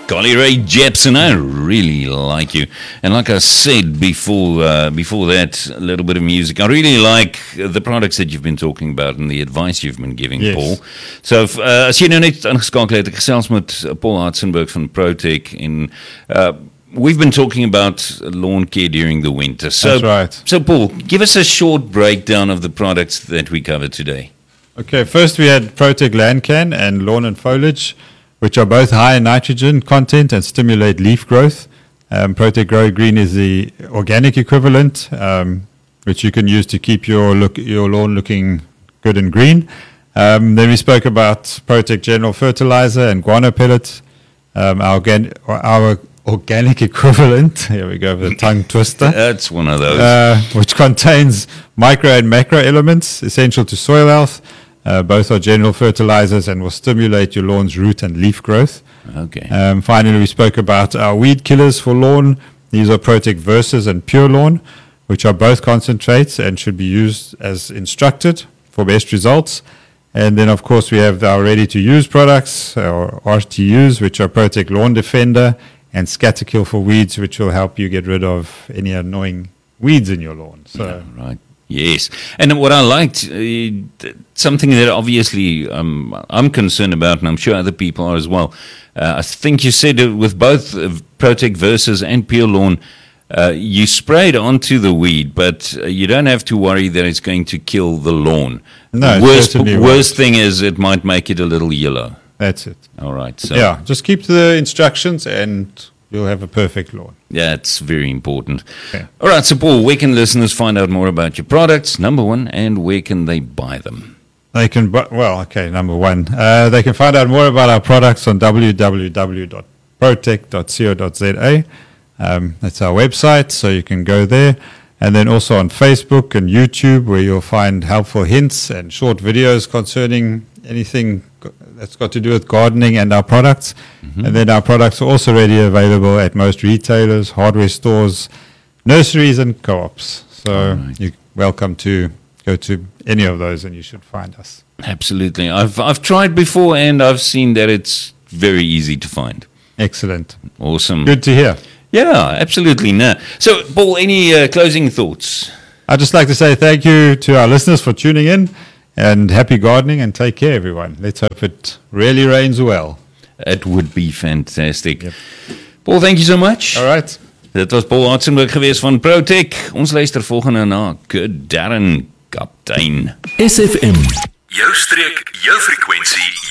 Carly Rae Jepsen, I really like you. And like I said before that, a little bit of music. I really like the products that you've been talking about and the advice you've been giving, Yes. Paul. So, as jy nou net ingeskakel het, ek gesels met Paul Hartzenberg van Protec en we've been talking about lawn care during the winter. So, That's right. So, Paul, give us a short breakdown of the products that we covered today. Okay, first we had Protec Land Can and Lawn and Foliage, which are both high in nitrogen content and stimulate leaf growth. Protec Grow Green is the organic equivalent, which you can use to keep your lawn looking good and green. Then we spoke about Protec General Fertilizer and Guano Pellet, our organic equivalent. Here we go, the tongue twister. That's one of those. Which contains micro and macro elements essential to soil health. Both are general fertilizers and will stimulate your lawn's root and leaf growth. Okay. Finally, we spoke about our weed killers for lawn. These are Protec Versus and Pure Lawn, which are both concentrates and should be used as instructed for best results. And then, of course, we have our ready-to-use products, or RTUs, which are Protec Lawn Defender and Scatter Kill for weeds, which will help you get rid of any annoying weeds in your lawn. So, Yeah, right. Yes. And what I liked, something that obviously I'm concerned about, and I'm sure other people are as well. I think you said with both Protec Versus and Pure Lawn, you spray it onto the weed, but you don't have to worry that it's going to kill the lawn. No, it worst certainly worst thing is it might make it a little yellow. that's it. All right. So Yeah, just keep to the instructions and you'll have a perfect lawn. that's very important. Okay. All right, so Paul, where can listeners find out more about your products, number one, and where can they buy them? They can, number one, they can find out more about our products on www.protec.co.za. That's our website, so you can go there. And then also on Facebook and YouTube, where you'll find helpful hints and short videos concerning anything that's got to do with gardening and our products. Mm-hmm. And then our products are also readily available at most retailers, hardware stores, nurseries, and co-ops. So All right. you're welcome to go to any of those and you should find us. Absolutely. I've tried before and I've seen that it's very easy to find. Excellent. Awesome. Good to hear. Yeah, absolutely. No. So, Paul, any closing thoughts? I'd just like to say thank you to our listeners for tuning in and happy gardening and take care, everyone. Let's hope it really rains well. It would be fantastic. Yep. Paul, thank you so much. All right. Dit was Paul Hartzenberg geweest van Protec. Ons luister volgende na Good Darren Kaptein. SFM. Jou streek, jou frekwensie,